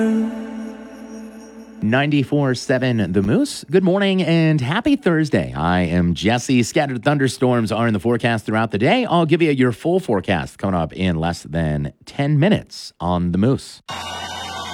94.7 The Moose. Good morning and happy Thursday. I am Jesse. Scattered thunderstorms are in the forecast throughout the day. I'll give you your full forecast coming up in less than 10 minutes on The Moose.